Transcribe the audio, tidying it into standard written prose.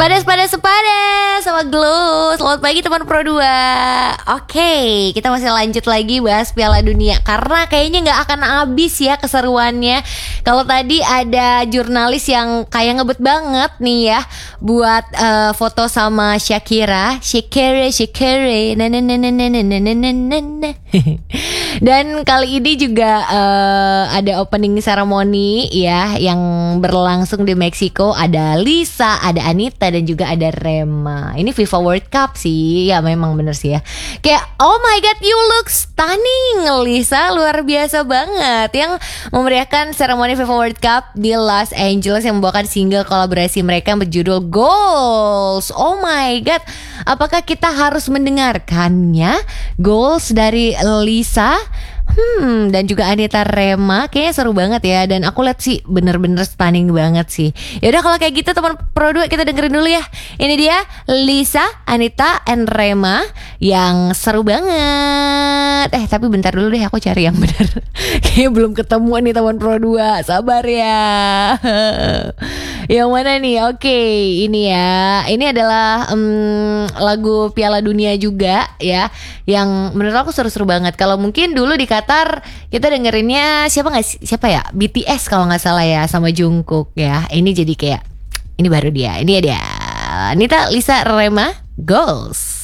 Sepadas sama Glow. Selamat pagi teman Pro 2. Oke, kita masih lanjut lagi bahas Piala Dunia karena kayaknya gak akan habis ya keseruannya. Kalau tadi ada jurnalis yang kayak ngebet banget nih ya buat foto sama Shakira. Dan kali ini juga ada opening ceremony ya yang berlangsung di Meksiko. Ada Lisa, ada Anita, dan juga ada Rema. Ini FIFA World Cup sih. Ya memang bener sih ya. Kayak oh my god, you look stunning Lisa, luar biasa banget. Yang memeriahkan seremoni FIFA World Cup di Los Angeles yang membawakan single kolaborasi mereka yang berjudul Goals. Oh my god, apakah kita harus mendengarkannya? Goals dari Lisa dan juga Anita Rema. Kayaknya seru banget ya. Dan aku lihat sih bener-bener stunning banget sih. Yaudah kalau kayak gitu teman Pro 2, kita dengerin dulu ya. Ini dia Lisa, Anita, and Rema yang seru banget. Tapi bentar dulu deh, aku cari yang benar. Kayaknya belum ketemu nih teman Pro 2. Sabar ya. Yang mana nih? Oke, ini ya. Ini adalah lagu Piala Dunia juga ya, yang menurut aku seru-seru banget. Kalau mungkin dulu di Qatar kita dengerinnya siapa ya? BTS kalau nggak salah ya, sama Jungkook ya. Ini jadi kayak ini baru dia. Ini dia. Anita, Lisa, Rema, Goals.